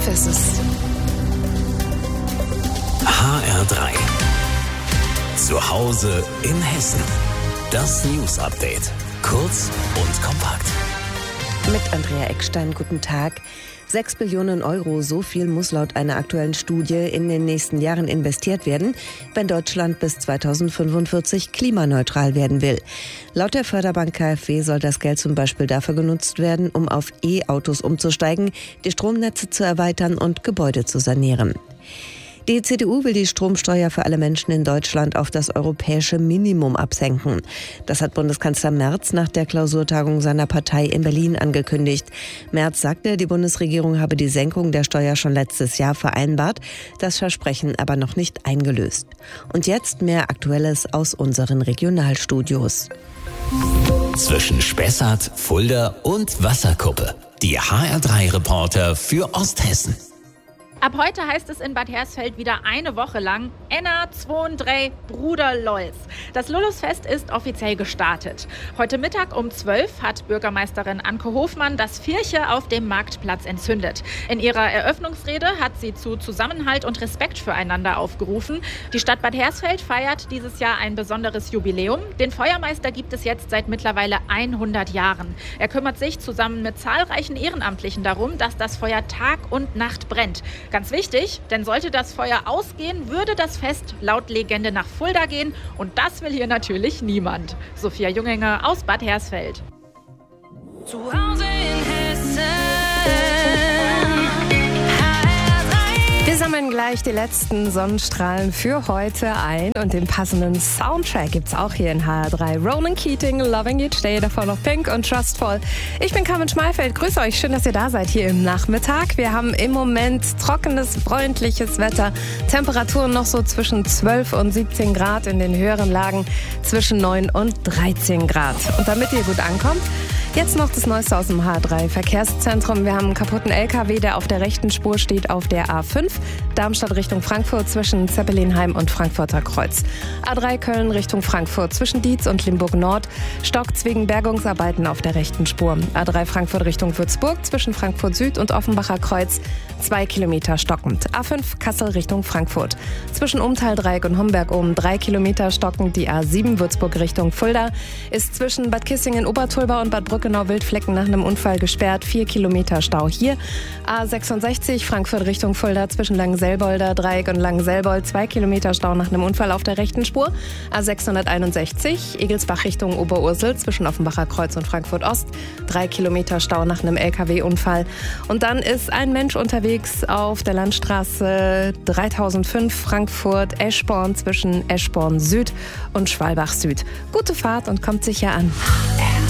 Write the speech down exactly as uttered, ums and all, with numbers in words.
fünf ist es. H R drei. Zu Hause in Hessen. Das News Update. Kurz und kompakt. Mit Andrea Eckstein, guten Tag. Sechs Billionen Euro, so viel muss laut einer aktuellen Studie in den nächsten Jahren investiert werden, wenn Deutschland bis zweitausendfünfundvierzig klimaneutral werden will. Laut der Förderbank K f W soll das Geld zum Beispiel dafür genutzt werden, um auf E-Autos umzusteigen, die Stromnetze zu erweitern und Gebäude zu sanieren. Die C D U will die Stromsteuer für alle Menschen in Deutschland auf das europäische Minimum absenken. Das hat Bundeskanzler Merz nach der Klausurtagung seiner Partei in Berlin angekündigt. Merz sagte, die Bundesregierung habe die Senkung der Steuer schon letztes Jahr vereinbart, das Versprechen aber noch nicht eingelöst. Und jetzt mehr Aktuelles aus unseren Regionalstudios. Zwischen Spessart, Fulda und Wasserkuppe. Die H R drei Reporter für Osthessen. Ab heute heißt es in Bad Hersfeld wieder eine Woche lang Enna zwei Bruder Lols. Das Lulusfest ist offiziell gestartet. Heute Mittag um zwölf hat Bürgermeisterin Anke Hofmann das Vierche auf dem Marktplatz entzündet. In ihrer Eröffnungsrede hat sie zu Zusammenhalt und Respekt füreinander aufgerufen. Die Stadt Bad Hersfeld feiert dieses Jahr ein besonderes Jubiläum. Den Feuermeister gibt es jetzt seit mittlerweile hundert Jahren. Er kümmert sich zusammen mit zahlreichen Ehrenamtlichen darum, dass das Feuer Tag und Nacht brennt. Ganz wichtig, denn sollte das Feuer ausgehen, würde das Fest laut Legende nach Fulda gehen. Und das will hier natürlich niemand. Sophia Junginger aus Bad Hersfeld. Zu Hause in Hessen. Wir sammeln gleich die letzten Sonnenstrahlen für heute ein und den passenden Soundtrack gibt's auch hier in H R drei. Ronan Keating, Loving Each Day, davor noch Pink und Trustful. Ich bin Carmen Schmeifeld, grüße euch, schön, dass ihr da seid hier im Nachmittag. Wir haben im Moment trockenes, freundliches Wetter, Temperaturen noch so zwischen zwölf und siebzehn Grad, in den höheren Lagen zwischen neun und dreizehn Grad. Und damit ihr gut ankommt, jetzt noch das Neueste aus dem H R drei Verkehrszentrum. Wir haben einen kaputten L K W, der auf der rechten Spur steht auf der A fünf. Darmstadt Richtung Frankfurt zwischen Zeppelinheim und Frankfurter Kreuz. A drei Köln Richtung Frankfurt zwischen Dietz und Limburg Nord. Stockt wegen Bergungsarbeiten auf der rechten Spur. A drei Frankfurt Richtung Würzburg zwischen Frankfurt Süd und Offenbacher Kreuz. Zwei Kilometer stockend. A fünf Kassel Richtung Frankfurt. Zwischen Umtaldreieck und Homberg um drei Kilometer stockend. Die A sieben Würzburg Richtung Fulda ist zwischen Bad Kissingen, Obertulba und Bad Brückenau Wildflecken nach einem Unfall gesperrt. Vier Kilometer Stau hier. A sechsundsechzig Frankfurt Richtung Fulda zwischen Langenselbolder Dreieck und Langenselbold. Zwei Kilometer Stau nach einem Unfall auf der rechten Spur. A sechshunderteinundsechzig Egelsbach Richtung Oberursel zwischen Offenbacher Kreuz und Frankfurt Ost. Drei Kilometer Stau nach einem L K W-Unfall. Und dann ist ein Mensch unterwegs auf der Landstraße dreitausendfünf Frankfurt-Eschborn zwischen Eschborn Süd und Schwalbach Süd. Gute Fahrt und kommt sicher an.